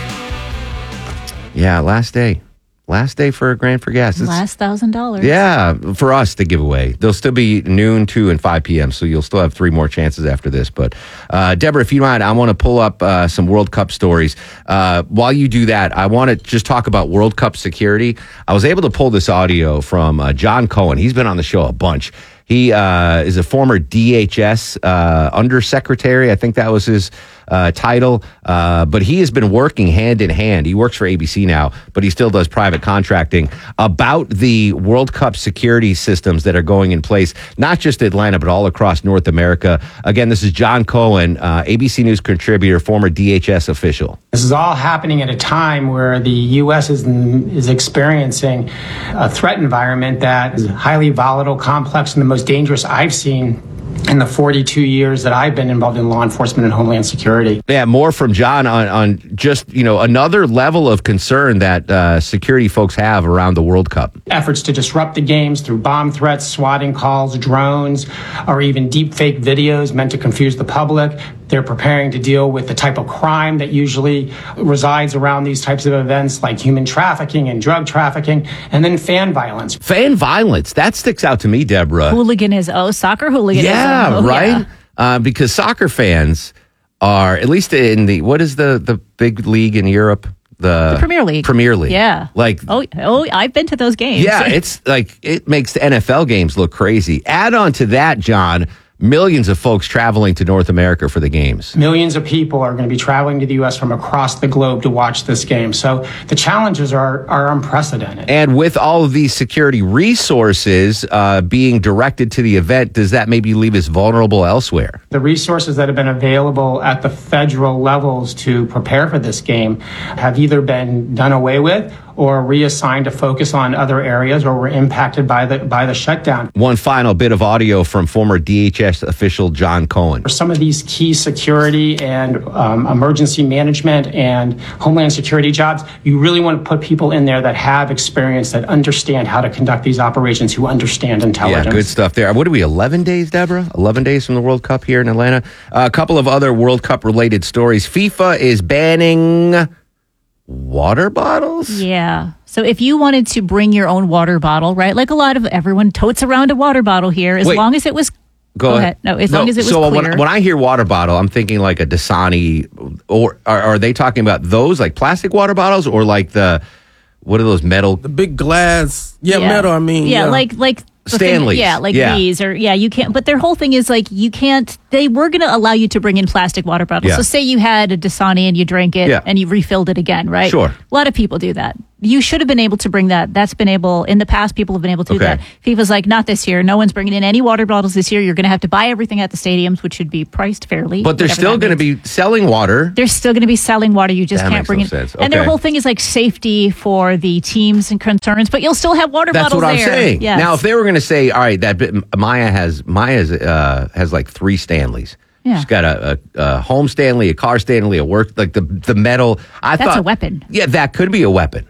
Yeah, last day. Last day for a grand for gas. It's, Last thousand dollars. yeah, for us to give away. They'll still be noon, two, and five p.m., so you'll still have three more chances after this. But, uh, Deborah, if you mind, I want to pull up uh, some World Cup stories. Uh, while you do that, I want to just talk about World Cup security. I was able to pull this audio from uh, John Cohen. He's been on the show a bunch. He uh, is a former D H S uh, undersecretary. I think that was his uh, title. Uh, but he has been working hand in hand. He works for A B C now, but he still does private contracting about the World Cup security systems that are going in place, not just Atlanta, but all across North America. Again, this is John Cohen, uh, A B C News contributor, former D H S official. This is all happening at a time where the U S is is experiencing a threat environment that is highly volatile, complex, and the most dangerous I've seen in the forty-two years that I've been involved in law enforcement and homeland security. Yeah, more from John on, on just, you know, another level of concern that uh, security folks have around the World Cup. Efforts to disrupt the games through bomb threats, swatting calls, drones, or even deep fake videos meant to confuse the public. They're preparing to deal with the type of crime that usually resides around these types of events, like human trafficking and drug trafficking, and then fan violence. Fan violence, that sticks out to me, Deborah. Hooliganism. Oh, soccer hooliganism. Yeah, Oh, right? yeah. Uh, because soccer fans are, at least in the, what is the, the big league in Europe? The, The Premier League. Premier League. Yeah. Like, Oh, oh, I've been to those games. yeah, it's like, it makes the N F L games look crazy. Add on to that, John, millions of folks traveling to North America for the games. Millions of people are going to be traveling to the U S from across the globe to watch this game. So the challenges are, are unprecedented. And with all of these security resources uh, being directed to the event, does that maybe leave us vulnerable elsewhere? The resources that have been available at the federal levels to prepare for this game have either been done away with or reassigned to focus on other areas or were impacted by the by the shutdown. One final bit of audio from former D H S official John Cohen. For some of these key security and um, emergency management and homeland security jobs, you really want to put people in there that have experience, that understand how to conduct these operations, who understand intelligence. Yeah, good stuff there. What are we, eleven days, Deborah? eleven days from the World Cup here in Atlanta. Uh, a couple of other World Cup related stories. FIFA is banning water bottles? Yeah. So if you wanted to bring your own water bottle, right? Like a lot of everyone totes around a water bottle here, as Wait. long as it was. Go, Go ahead. ahead. No, as long as it was so clear. When, when I hear water bottle, I'm thinking like a Dasani, or are, are they talking about those like plastic water bottles, or like the, what are those metal? The big glass. Yeah, metal, I mean. Yeah, yeah. like like the thing- Stanleys. yeah, like Yeah. these, or yeah, you can't. But their whole thing is like you can't. They were going to allow you to bring in plastic water bottles. Yeah. So say you had a Dasani and you drank it Yeah. and you refilled it again, right? Sure. A lot of people do that. You should have been able to bring that. That's been able in the past. People have been able to do Okay. that. FIFA's like, not this year. No one's bringing in any water bottles this year. You're going to have to buy everything at the stadiums, which should be priced fairly. But they're whatever still that going to means. be selling water. They're still going to be selling water. You just That can't makes bring no it. sense. And their Okay. whole thing is like safety for the teams and concerns, but you'll still have water That's bottles what I'm there. saying. Yes. Now, if they were going to say, all right, that bit, Maya has Maya's uh, has like three Stanleys. Yeah. She's got a, a, a home Stanley, a car Stanley, a work like the the metal. I That's thought a weapon. Yeah, that could be a weapon.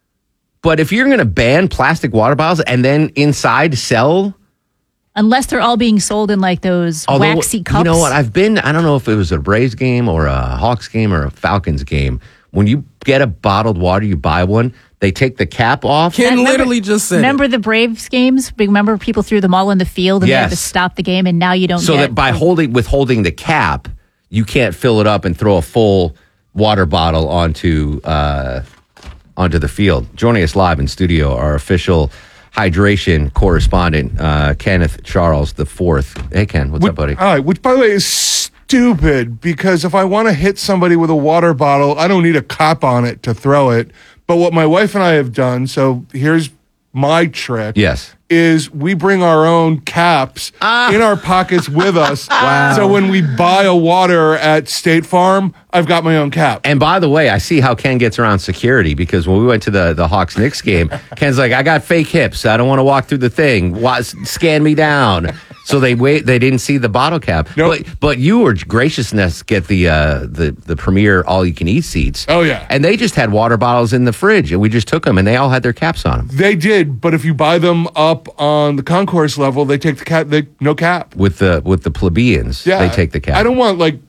But if you're going to ban plastic water bottles and then inside sell, Unless they're all being sold in like those although, waxy cups. you know what? I've been. I don't know if it was a Braves game or a Hawks game or a Falcons game. When you get a bottled water, you buy one. They take the cap off. Ken literally just said Remember it. the Braves games? Remember people threw them all in the field and they had to Yes. stop the game, and now you don't So get. that by holding withholding the cap, you can't fill it up and throw a full water bottle onto uh, onto the field. Joining us live in studio, our official hydration correspondent, uh, Kenneth Charles the Fourth. Hey, Ken, what's up, buddy? All right, which by the way is stupid because if I want to hit somebody with a water bottle, I don't need a cap on it to throw it. But what my wife and I have done, so here's my trick. Yes. Is we bring our own caps in our pockets with us. Wow. So when we buy a water at State Farm, I've got my own cap. And by the way, I see how Ken gets around security because when we went to the, the Hawks Knicks game, Ken's like, I got fake hips. I don't want to walk through the thing. Wa- Scan me down. So they wait. They didn't see the bottle cap. But, but you were graciousness get the uh, the the premier all you can eat seats. Oh yeah. And they just had water bottles in the fridge, and we just took them, and they all had their caps on them They did, but if you buy them up on the concourse level, they take the cap. They no cap. with the with the plebeians. Yeah, They take the cap. I don't want like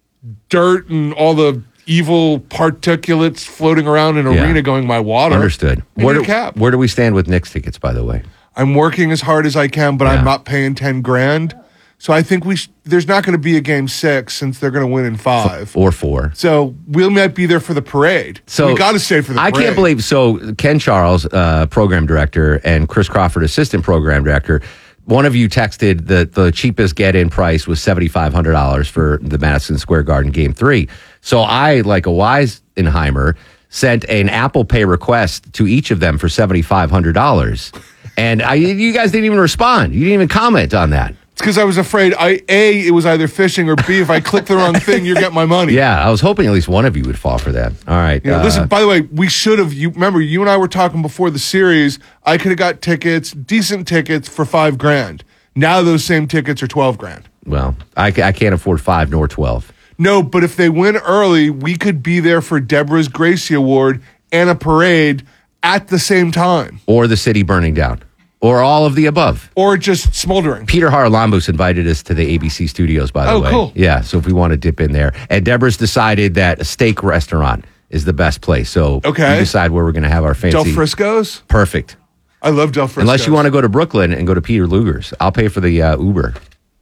dirt and all the evil particulates floating around in an Yeah. arena going my water. Understood. I Where need a do, cap. where do we stand with Knicks tickets? By the way, I'm working as hard as I can, but I'm not paying ten grand. So I think we sh- there's not going to be a game six since they're going to win in five. or four. So we might be there for the parade. So we got to stay for the I parade. can't believe so. Ken Charles, uh, program director, and Chris Crawford, assistant program director. One of you texted that the cheapest get-in price was seventy five hundred dollars for the Madison Square Garden Game Three. So I, like a Weisenheimer, sent an Apple Pay request to each of them for seventy five hundred dollars, and I, you guys didn't even respond. You didn't even comment on that. It's because I was afraid. I a it was either phishing or b if I click the wrong thing, you get my money. Yeah, I was hoping at least one of you would fall for that. All right. You know, uh, listen, by the way, we should have, you remember, you and I were talking before the series. I could have got tickets, decent tickets for five grand. Now those same tickets are twelve grand. well, I, ca- I can't afford five nor twelve. No, but if they win early, we could be there for Deborah's Gracie Award and a parade at the same time. Or the city burning down. Or all of the above. Or just smoldering. Peter Haralambos invited us to the A B C studios, by the Oh, way. cool. Yeah, so if we want to dip in there. And Deborah's decided that a steak restaurant is the best place. So Okay. you decide where we're going to have our fancy. Del Frisco's? Perfect. I love Del Frisco's. Unless you want to go to Brooklyn and go to Peter Luger's. I'll pay for the uh, Uber.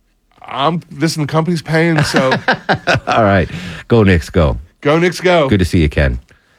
I'm, listen, the company's paying, so All right. Go, Knicks, go. go Knicks, go. Good to see you, Ken.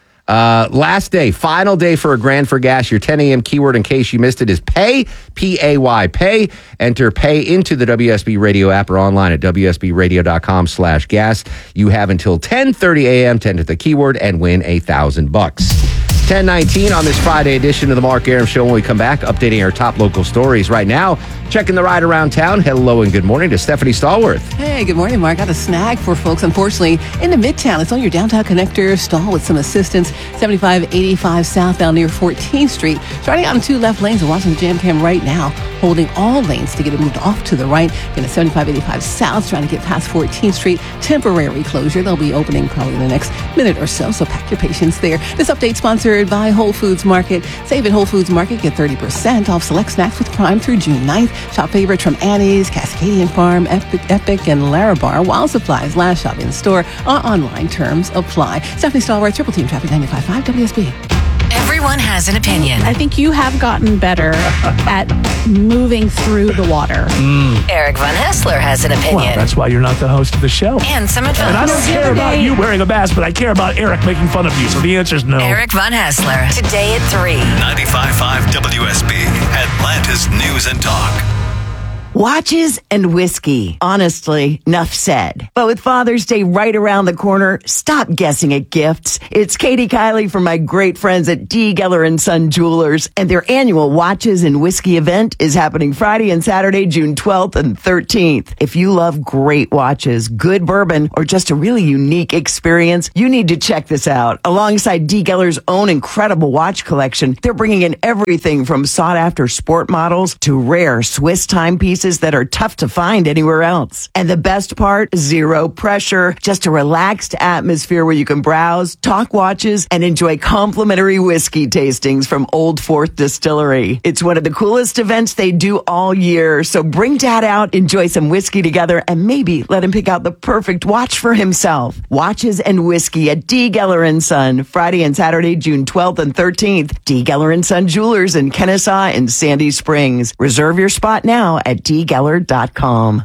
Uh, last day, final day for a Grand for Gas. Your ten a.m. keyword, in case you missed it, is pay, P A Y, pay. Enter pay into the W S B Radio app or online at W S B radio dot com slash gas. You have until ten thirty a.m. to enter the keyword and win a thousand bucks. ten nineteen on this Friday edition of the Mark Arum Show. When we come back, updating our top local stories right now. Checking the ride around town. Hello and good morning to Stephanie Stallworth. Hey, good morning, Mark. Got a snag for folks, unfortunately, in the Midtown. It's on your downtown connector. Stall with some assistance. seventy-five eighty-five southbound near fourteenth Street. Starting out in two left lanes. We're watching the jam cam right now, holding all lanes to get it moved off to the right. Then a seventy-five eighty-five south, trying to get past fourteenth Street. Temporary closure. They'll be opening probably in the next minute or so, so pack your patience there. This update sponsored by Whole Foods Market. Save at Whole Foods Market. Get thirty percent off select snacks with Prime through June ninth. Shop favorites from Annie's, Cascadian Farm, Epic, Epic and Larabar. While supplies last, shop in store. Or online terms apply. Stephanie Stallworth, Triple Team Traffic ninety-five point five W S B. Everyone has an opinion. I think you have gotten better at moving through the water. Mm. Eric Von Hessler has an opinion. Well, that's why you're not the host of the show. And some advice. And I don't care about you wearing a mask, but I care about Eric making fun of you. So the answer is no. Eric Von Hessler, today at three. ninety-five point five W S B, Atlanta's News and Talk. Watches and whiskey. Honestly, enough said. But with Father's Day right around the corner, stop guessing at gifts. It's Katie Kiley from my great friends at D. Geller and Son Jewelers, and their annual Watches and Whiskey event is happening Friday and Saturday, June twelfth and thirteenth. If you love great watches, good bourbon, or just a really unique experience, you need to check this out. Alongside D. Geller's own incredible watch collection, they're bringing in everything from sought-after sport models to rare Swiss timepieces that are tough to find anywhere else. And the best part, zero pressure, just a relaxed atmosphere where you can browse, talk watches, and enjoy complimentary whiskey tastings from Old Fourth Distillery. It's one of the coolest events they do all year, so bring Dad out, enjoy some whiskey together, and maybe let him pick out the perfect watch for himself. Watches and Whiskey at D. Geller and Son, Friday and Saturday, June twelfth and thirteenth. D. Geller and Son Jewelers in Kennesaw and Sandy Springs. Reserve your spot now at d geller dot com.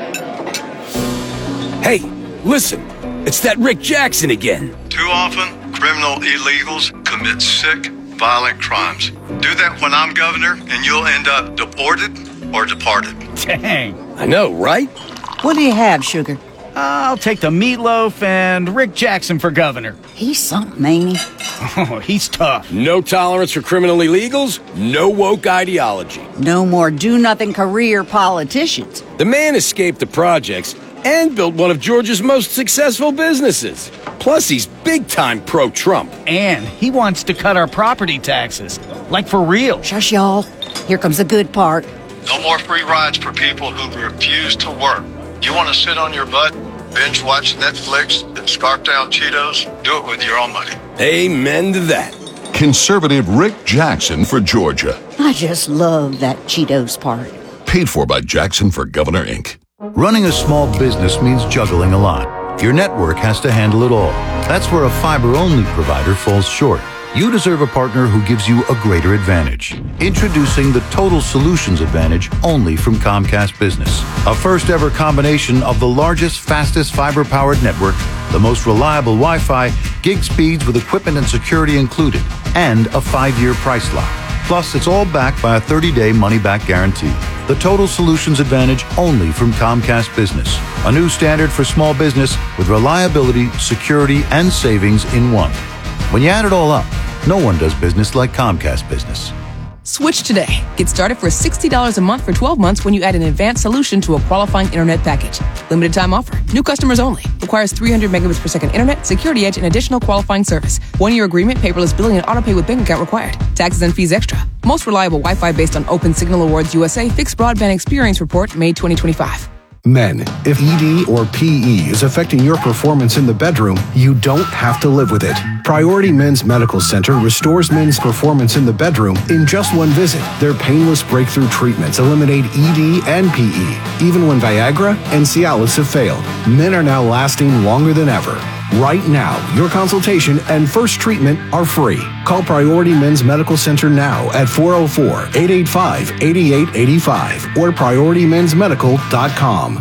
Hey, listen, it's that Rick Jackson again. Too often, criminal illegals commit sick, violent crimes. Do that when I'm governor, and you'll end up deported or departed. Dang. I know, right? What do you have, Sugar? I'll take the meatloaf and Rick Jackson for governor. He's something, ain't he? Oh, he's tough. No tolerance for criminal illegals, no woke ideology. No more do-nothing career politicians. The man escaped the projects and built one of Georgia's most successful businesses. Plus, he's big-time pro-Trump. And he wants to cut our property taxes. Like for real. Shush, y'all. Here comes the good part. No more free rides for people who refuse to work. You want to sit on your butt, binge watch Netflix, and scarf down Cheetos? Do it with your own money. Amen to that. Conservative Rick Jackson for Georgia. I just love that Cheetos part. Paid for by Jackson for Governor, Incorporated. Running a small business means juggling a lot. Your network has to handle it all. That's where a fiber-only provider falls short. You deserve a partner who gives you a greater advantage. Introducing the Total Solutions Advantage only from Comcast Business. A first-ever combination of the largest, fastest fiber-powered network, the most reliable Wi-Fi, gig speeds with equipment and security included, and a five-year price lock. Plus, it's all backed by a thirty-day money-back guarantee. The Total Solutions Advantage only from Comcast Business. A new standard for small business with reliability, security, and savings in one. When you add it all up, no one does business like Comcast Business. Switch today. Get started for sixty dollars a month for twelve months when you add an advanced solution to a qualifying internet package. Limited time offer. New customers only. Requires three hundred megabits per second internet, security edge, and additional qualifying service. One-year agreement, paperless billing, and autopay with bank account required. Taxes and fees extra. Most reliable Wi-Fi based on Open Signal Awards U S A Fixed Broadband Experience Report, May twenty twenty-five. Men, if E D or P E is affecting your performance in the bedroom, you don't have to live with it. Priority Men's Medical Center restores men's performance in the bedroom in just one visit. Their painless breakthrough treatments eliminate E D and P E. Even when Viagra and Cialis have failed, men are now lasting longer than ever. Right now, your consultation and first treatment are free. Call Priority Men's Medical Center now at four oh four, eight eight five, eight eight eight five or priority men's medical dot com.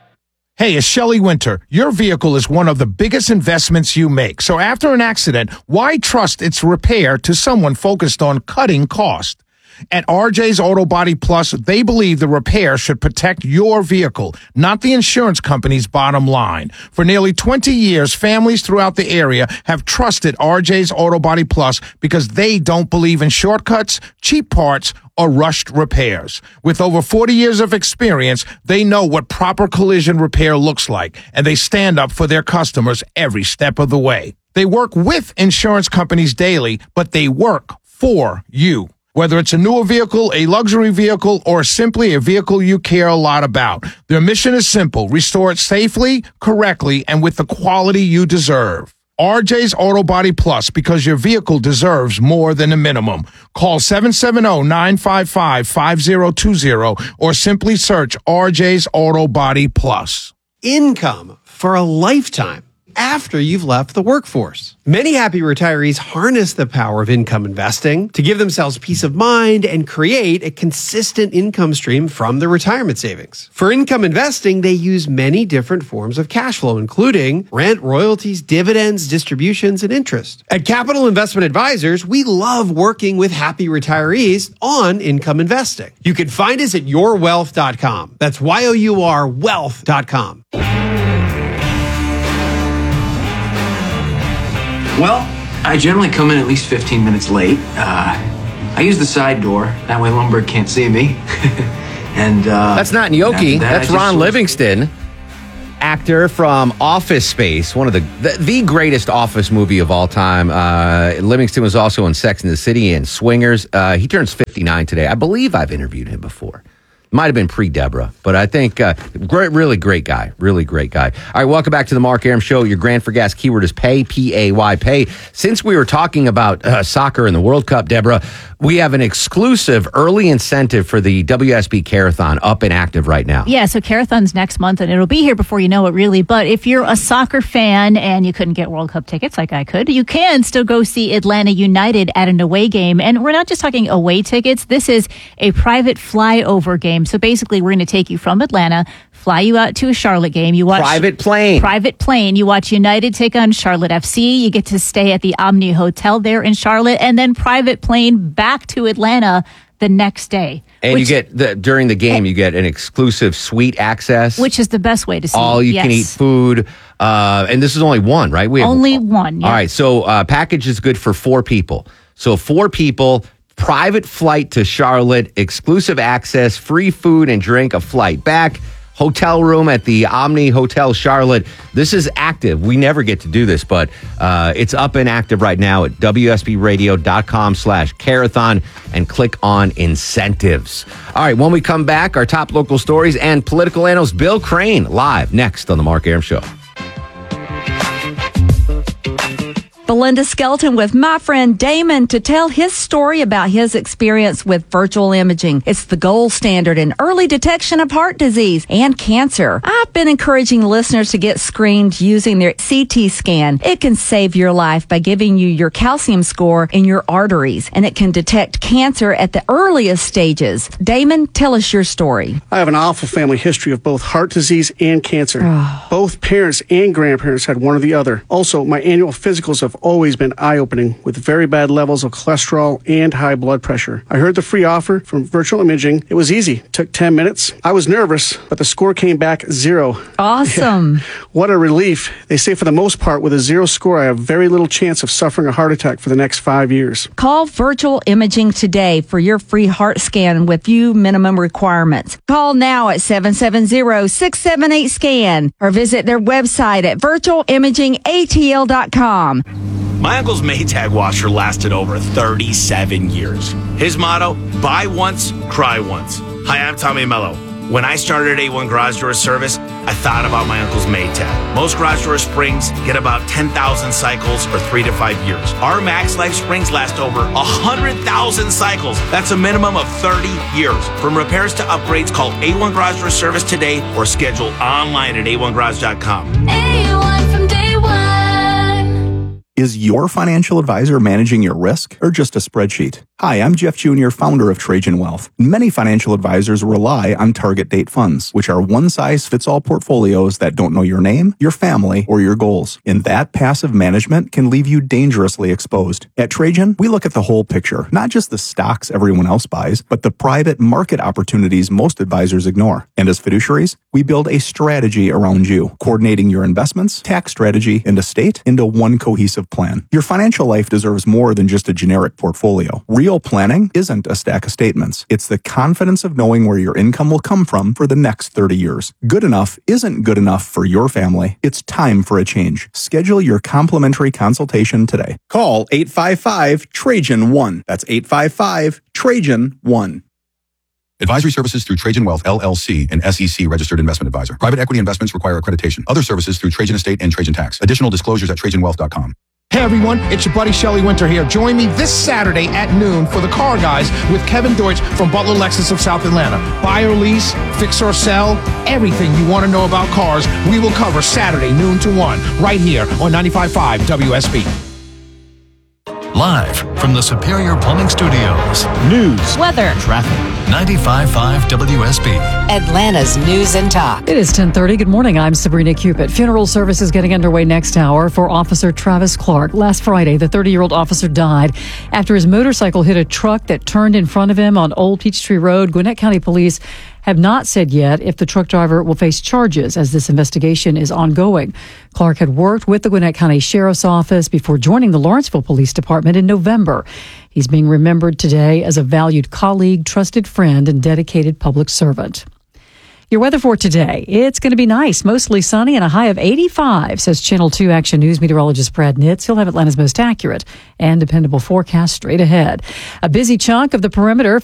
Hey, it's Shelley Winter. Your vehicle is one of the biggest investments you make. So after an accident, why trust its repair to someone focused on cutting cost? At R J's Auto Body Plus, they believe the repair should protect your vehicle, not the insurance company's bottom line. For nearly twenty years, families throughout the area have trusted R J's Auto Body Plus because they don't believe in shortcuts, cheap parts, or rushed repairs. With over forty years of experience, they know what proper collision repair looks like, and they stand up for their customers every step of the way. They work with insurance companies daily, but they work for you. Whether it's a newer vehicle, a luxury vehicle, or simply a vehicle you care a lot about, their mission is simple: restore it safely, correctly, and with the quality you deserve. R J's Auto Body Plus, because your vehicle deserves more than a minimum. Call seven seven zero, nine five five, five zero two zero or simply search R J's Auto Body Plus. Income for a lifetime after you've left the workforce. Many happy retirees harness the power of income investing to give themselves peace of mind and create a consistent income stream from their retirement savings. For income investing, they use many different forms of cash flow, including rent, royalties, dividends, distributions, and interest. At Capital Investment Advisors, we love working with happy retirees on income investing. You can find us at your wealth dot com. That's Y O U R wealth dot com. Well, I generally come in at least fifteen minutes late. Uh, I use the side door. That way Lumberg can't see me. and uh, That's not Gnocchi. that, That's Ron Livingston, actor from Office Space, one of the, the the greatest Office movie of all time. Uh, Livingston was also in Sex and the City and Swingers. Uh, he turns fifty-nine today. I believe I've interviewed him before. Might have been pre-Deborah, but I think uh, great, really great guy. Really great guy. All right, welcome back to the Mark Arum Show. Your Grand for Gas keyword is pay, P A Y, pay. Since we were talking about uh, soccer and the World Cup, Deborah, we have an exclusive early incentive for the W S B Carathon up and active right now. Yeah, so Carathon's next month, and it'll be here before you know it, really. But if you're a soccer fan and you couldn't get World Cup tickets like I could, you can still go see Atlanta United at an away game. And we're not just talking away tickets. This is a private flyover game. So basically, we're going to take you from Atlanta, fly you out to a Charlotte game. You watch private plane. Private plane. You watch United take on Charlotte F C. You get to stay at the Omni Hotel there in Charlotte, and then private plane back to Atlanta the next day. And which, you get the during the game, you get an exclusive suite access, which is the best way to see. All you yes. can eat food, uh, and this is only one, right? We have, only one. Yeah. All right, so uh, package is good for four people. So four people. Private flight to Charlotte, exclusive access, free food and drink, a flight back, hotel room at the Omni Hotel Charlotte. This is active. We never get to do this, but uh, it's up and active right now at W S B radio dot com slash Carathon and click on incentives. All right, when we come back, our top local stories and political analyst Bill Crane live next on the Mark Arum Show. Belinda Skelton with my friend Damon to tell his story about his experience with virtual imaging. It's the gold standard in early detection of heart disease and cancer. I've been encouraging listeners to get screened using their C T scan. It can save your life by giving you your calcium score in your arteries, and it can detect cancer at the earliest stages. Damon, tell us your story. I have an awful family history of both heart disease and cancer. Both parents and grandparents had one or the other. Also, my annual physicals have always been eye-opening with very bad levels of cholesterol and high blood pressure. I heard the free offer from virtual imaging. It was easy. It took ten minutes. I was nervous, but the score came back zero. Awesome. Yeah. What a relief. They say for the most part, with a zero score, I have very little chance of suffering a heart attack for the next five years. Call Virtual Imaging today for your free heart scan with few minimum requirements. Call now at seven seven zero, six seven eight, SCAN or visit their website at virtual imaging A T L dot com. My uncle's Maytag washer lasted over thirty-seven years. His motto, buy once, cry once. Hi, I'm Tommy Mello. When I started A one Garage Door Service, I thought about my uncle's Maytag. Most garage door springs get about ten thousand cycles or three to five years. Our Max Life springs last over one hundred thousand cycles. That's a minimum of thirty years. From repairs to upgrades, call A one Garage Door Service today or schedule online at A one garage dot com. A one from day one. Is your financial advisor managing your risk or just a spreadsheet? Hi, I'm Jeff Junior, founder of Trajan Wealth. Many financial advisors rely on target date funds, which are one-size-fits-all portfolios that don't know your name, your family, or your goals. And that passive management can leave you dangerously exposed. At Trajan, we look at the whole picture, not just the stocks everyone else buys, but the private market opportunities most advisors ignore. And as fiduciaries, we build a strategy around you, coordinating your investments, tax strategy, and estate into one cohesive plan. Your financial life deserves more than just a generic portfolio. Real planning isn't a stack of statements. It's the confidence of knowing where your income will come from for the next thirty years. Good enough isn't good enough for your family. It's time for a change. Schedule your complimentary consultation today. Call eight five five Trajan one. That's eight five five Trajan one. Advisory services through Trajan Wealth, L L C, an S E C registered investment advisor. Private equity investments require accreditation. Other services through Trajan Estate and Trajan Tax. Additional disclosures at trajan wealth dot com. Hey everyone, it's your buddy Shelly Winter here. Join me this Saturday at noon for the Car Guys with Kevin Deutsch from Butler Lexus of South Atlanta. Buy or lease, fix or sell, everything you want to know about cars, we will cover Saturday noon to one, right here on ninety-five point five W S B. Live from the Superior Plumbing Studios. News, weather, traffic. ninety-five point five W S B. Atlanta's News and Talk. It is ten thirty. Good morning. I'm Sabrina Cupid. Funeral service is getting underway next hour for Officer Travis Clark. Last Friday, the thirty-year-old officer died after his motorcycle hit a truck that turned in front of him on Old Peachtree Road. Gwinnett County Police have not said yet if the truck driver will face charges as this investigation is ongoing. Clark had worked with the Gwinnett County Sheriff's Office before joining the Lawrenceville Police Department in November. He's being remembered today as a valued colleague, trusted friend, and dedicated public servant. Your weather for today. It's going to be nice, mostly sunny and a high of eighty-five, says Channel two Action News meteorologist Brad Nitz. He'll have Atlanta's most accurate and dependable forecast straight ahead. A busy chunk of the perimeter